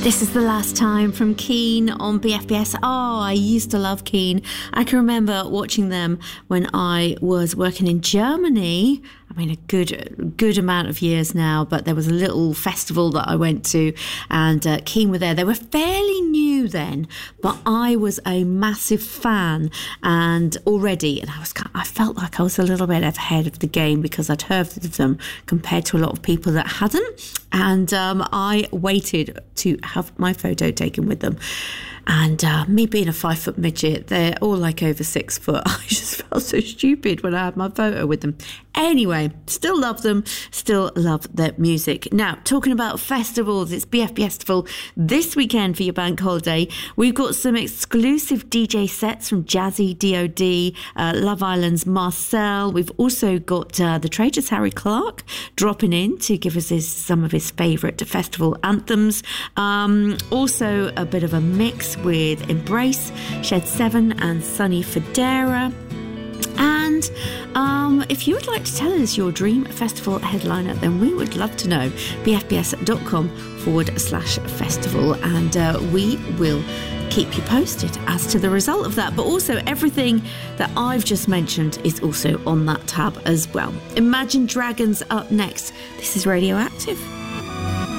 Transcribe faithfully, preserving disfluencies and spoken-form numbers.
This is the last time from Keane on B F B S. Oh, I used to love Keane. I can remember watching them when I was working in Germany. I mean, a good good amount of years now, but there was a little festival that I went to, and uh, Keane were there. They were fairly new then, but I was a massive fan, and already, and I was kind of, I felt like I was a little bit ahead of the game because I'd heard of them compared to a lot of people that hadn't, and um, I waited to have my photo taken with them. And uh, me being a five foot midget, they're all like over six foot. I just felt so stupid when I had my photo with them. Anyway, still love them, still love their music. Now, talking about festivals, it's B F B Festival this weekend for your bank holiday. We've got some exclusive D J sets from Jazzy, D O D, uh, Love Island's Marcel. We've also got uh, the Traitors Harry Clark dropping in to give us his, some of his favourite festival anthems. Um, also, a bit of a mix with Embrace, Shed seven and Sunny Federa. And um, if you would like to tell us your dream festival headliner, then we would love to know. bfbs.com forward slash festival. And uh, we will keep you posted as to the result of that. But also everything that I've just mentioned is also on that tab as well. Imagine Dragons up next. This is Radioactive.